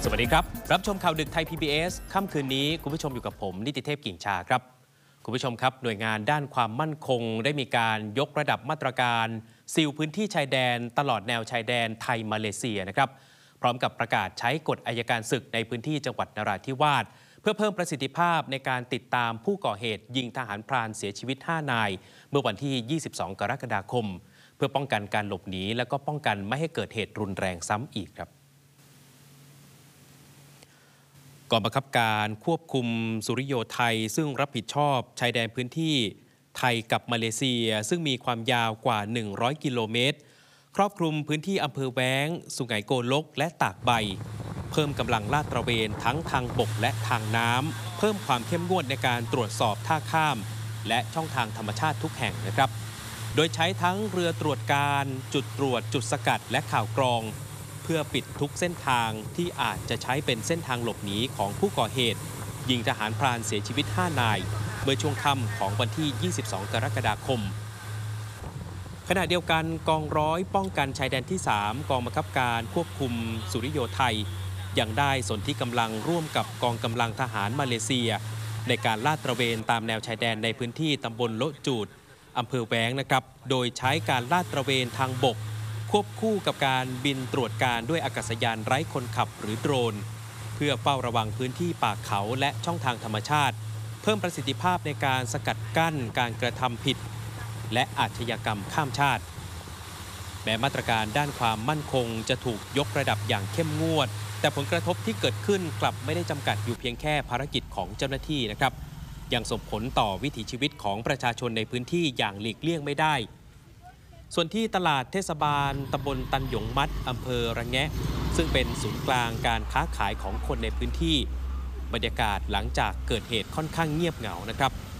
สวัสดีครับรับชมข่าวดึกไทย PBS ค่ำคืนนี้คุณผู้ชมอยู่กับผมนิติเทพกิ่งชาครับคุณผู้ชมครับหน่วยงานด้านความมั่นคงได้มีการยกระดับมาตรการซีลพื้นที่ชายแดนตลอดแนวชายแดนไทยมาเลเซียนะครับพร้อมกับประกาศใช้กฎอัยการศึกในพื้นที่จังหวัดนราธิวาสเพื่อเพิ่มประสิทธิภาพในการติดตามผู้ก่อเหตุยิงทหารพรานเสียชีวิต5 นายเมื่อวันที่ 22 กรกฎาคมเพื่อป้องกันการหลบหนีและก็ป้องกันไม่ให้เกิดเหตุรุนแรงซ้ำอีกครับกองบังคับการควบคุมสุริโยไทยซึ่งรับผิดชอบชายแดนพื้นที่ไทยกับมาเลเซียซึ่งมีความยาวกว่า100 กิโลเมตรครอบคลุมพื้นที่อำเภอแว้งสุไหงโกลกและตากใบเพิ่มกำลังลาดตระเวนทั้งทางบกและทางน้ำเพิ่มความเข้มงวดในการตรวจสอบท่าข้ามและช่องทางธรรมชาติทุกแห่งนะครับโดยใช้ทั้งเรือตรวจการจุดตรวจจุดสกัดและข่าวกรองเพื่อปิดทุกเส้นทางที่อาจจะใช้เป็นเส้นทางหลบหนีของผู้ก่อเหตุยิงทหารพรานเสียชีวิต5 นายเมื่อช่วงค่ำของวันที่ 22 กรกฎาคมขณะเดียวกันกองร้อยป้องกันชายแดนที่ 3 กองบังคับการควบคุมสุริโยไทยยังได้สนธิกำลังร่วมกับกองกำลังทหารมาเลเซียในการลาดตระเวนตามแนวชายแดนในพื้นที่ตำบลโละจูดอำเภอแว้งนะครับโดยใช้การลาดตระเวนทางบกควบคู่กับการบินตรวจการด้วยอากาศยานไร้คนขับหรือโดรนเพื่อเฝ้าระวังพื้นที่ป่าเขาและช่องทางธรรมชาติเพิ่มประสิทธิภาพในการสกัดกั้นการกระทำผิดและอาชญากรรมข้ามชาติแม้มาตรการด้านความมั่นคงจะถูกยกระดับอย่างเข้มงวดแต่ผลกระทบที่เกิดขึ้นกลับไม่ได้จำกัดอยู่เพียงแค่ภารกิจของเจ้าหน้าที่นะครับยังส่งผลต่อวิถีชีวิตของประชาชนในพื้นที่อย่างหลีกเลี่ยงไม่ได้ส่วนที่ตลาดเทศบาลตำบลตันหยงมัดอำเภอระแงะซึ่งเป็นศูนย์กลางการค้าขายของคนในพื้นที่บรรยากาศหลังจากเกิดเหตุค่อนข้างเงียบเหงานะครับ